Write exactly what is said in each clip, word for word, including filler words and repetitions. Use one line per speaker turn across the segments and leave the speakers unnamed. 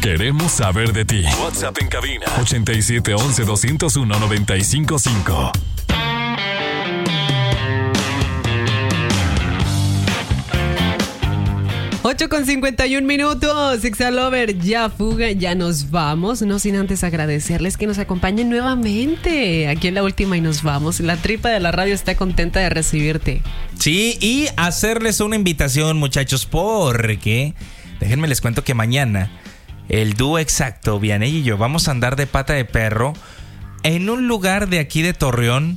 queremos saber de ti. WhatsApp en cabina ochenta y siete once doscientos uno noventa y cinco cinco.
ocho con cincuenta y un minutos, Exalover, ya fuga, ya nos vamos, no sin antes agradecerles que nos acompañen nuevamente aquí en La Última y Nos Vamos. La tripa de la radio está contenta de recibirte.
Sí, y hacerles una invitación, muchachos, porque déjenme les cuento que mañana el dúo exacto, Vianey y yo, vamos a andar de pata de perro en un lugar de aquí de Torreón,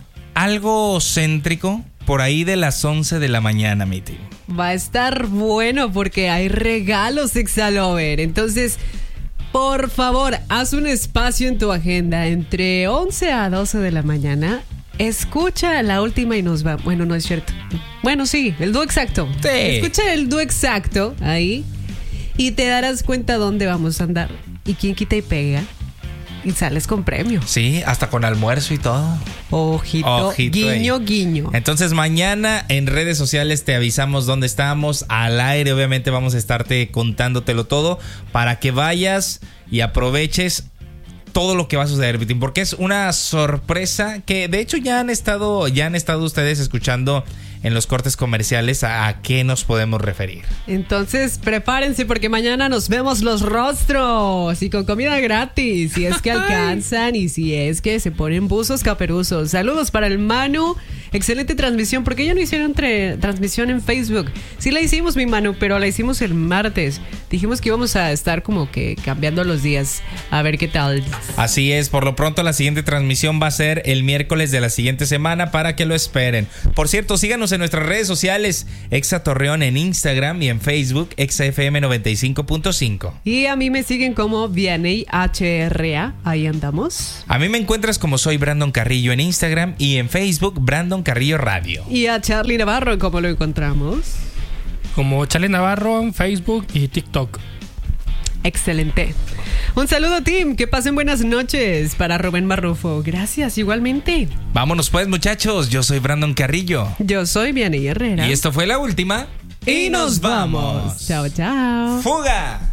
algo céntrico, por ahí de las once de la mañana, mi tío.
Va a estar bueno porque hay regalos, Exalover. Entonces, por favor, haz un espacio en tu agenda entre once a doce de la mañana. Escucha La Última y Nos Vamos. Bueno, no es cierto. Bueno, sí, el dúo exacto.
Sí.
Escucha el dúo exacto ahí y te darás cuenta dónde vamos a andar. Y quién quita y pega y sales con premio.
Sí, hasta con almuerzo y todo.
Ojito, Ojito guiño, ahí. guiño.
Entonces mañana en redes sociales te avisamos dónde estamos. Al aire obviamente vamos a estarte contándotelo todo para que vayas y aproveches todo lo que va a suceder, Vitín, porque es una sorpresa que de hecho ya han estado, ya han estado ustedes escuchando en los cortes comerciales a, a qué nos podemos referir.
Entonces prepárense porque mañana nos vemos los rostros y con comida gratis, si es que alcanzan y si es que se ponen buzos caperuzos. Saludos para el Manu, excelente transmisión, porque ya no hicieron tre- transmisión en Facebook. Sí la hicimos, mi Manu, pero la hicimos el martes. Dijimos que íbamos a estar como que cambiando los días, a ver qué tal.
Así es, por lo pronto la siguiente transmisión va a ser el miércoles de la siguiente semana para que lo esperen. Por cierto, síganos en nuestras redes sociales, Exa Torreón en Instagram y en Facebook, Exa F M noventa y cinco punto cinco.
Y a mí me siguen como Vianey H R A, ahí andamos.
A mí me encuentras como soy Brandon Carrillo en Instagram y en Facebook, Brandon Carrillo Radio.
Y a Charlie Navarro, ¿cómo lo encontramos?
Como Charlie Navarro en Facebook y TikTok.
Excelente. Un saludo, team. Que pasen buenas noches. Para Rubén Marrufo. Gracias, igualmente.
Vámonos pues, muchachos. Yo soy Brandon Carrillo.
Yo soy Vianey Herrera.
Y esto fue La Última.
Y, y nos vamos. vamos. Chao, chao.
¡Fuga!